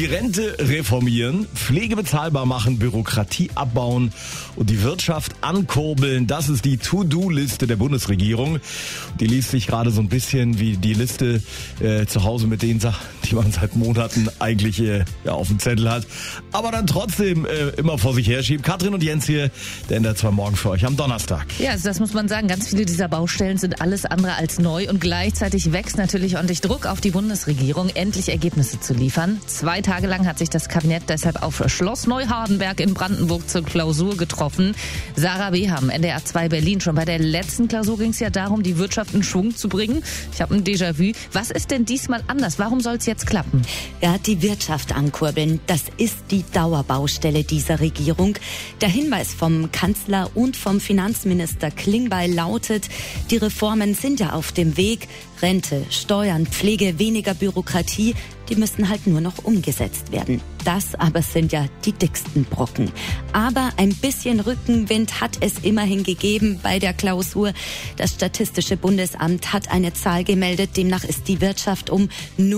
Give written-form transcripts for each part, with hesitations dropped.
Die Rente reformieren, Pflege bezahlbar machen, Bürokratie abbauen und die Wirtschaft ankurbeln. Das ist die To-Do-Liste der Bundesregierung. Die liest sich gerade so ein bisschen wie die Liste zu Hause mit den Sachen, die man seit Monaten eigentlich auf dem Zettel hat. Aber dann trotzdem immer vor sich herschiebt. Katrin und Jens hier, der NDR 2 Morgen für euch am Donnerstag. Ja, also das muss man sagen. Ganz viele dieser Baustellen sind alles andere als neu und gleichzeitig wächst natürlich ordentlich Druck auf die Bundesregierung, endlich Ergebnisse zu liefern. 2 Tage lang hat sich das Kabinett deshalb auf Schloss Neuhardenberg in Brandenburg zur Klausur getroffen. Sarah Beham, NDR 2 Berlin. Schon bei der letzten Klausur ging es ja darum, die Wirtschaft in Schwung zu bringen. Ich habe ein Déjà-vu. Was ist denn diesmal anders? Warum soll es jetzt klappen? Ja, die Wirtschaft ankurbeln, das ist die Dauerbaustelle dieser Regierung. Der Hinweis vom Kanzler und vom Finanzminister Klingbeil lautet, die Reformen sind ja auf dem Weg. Rente, Steuern, Pflege, weniger Bürokratie, die müssen halt nur noch umgesetzt werden. Das aber sind ja die dicksten Brocken. Aber ein bisschen Rückenwind hat es immerhin gegeben bei der Klausur. Das Statistische Bundesamt hat eine Zahl gemeldet, demnach ist die Wirtschaft um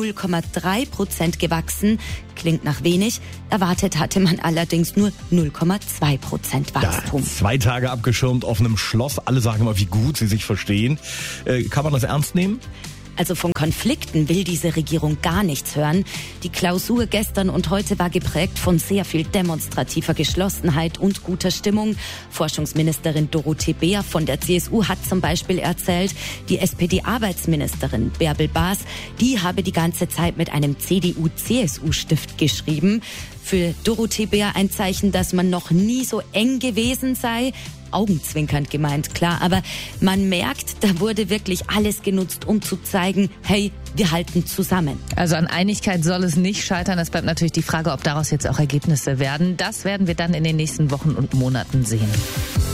0,3% gewachsen. Klingt nach wenig. Erwartet hatte man allerdings nur 0,2% Wachstum. 2 Tage abgeschirmt auf einem Schloss. Alle sagen immer, wie gut sie sich verstehen. Kann man das ernst nehmen? Also von Konflikten will diese Regierung gar nichts hören. Die Klausur gestern und heute war geprägt von sehr viel demonstrativer Geschlossenheit und guter Stimmung. Forschungsministerin Dorothee Beer von der CSU hat zum Beispiel erzählt, die SPD-Arbeitsministerin Bärbel Baas, die habe die ganze Zeit mit einem CDU-CSU-Stift geschrieben. Für Dorothee Beer ein Zeichen, dass man noch nie so eng gewesen sei. Augenzwinkernd gemeint, klar, aber man merkt, da wurde wirklich alles genutzt, um zu zeigen, hey, wir halten zusammen. Also an Einigkeit soll es nicht scheitern. Es bleibt natürlich die Frage, ob daraus jetzt auch Ergebnisse werden. Das werden wir dann in den nächsten Wochen und Monaten sehen.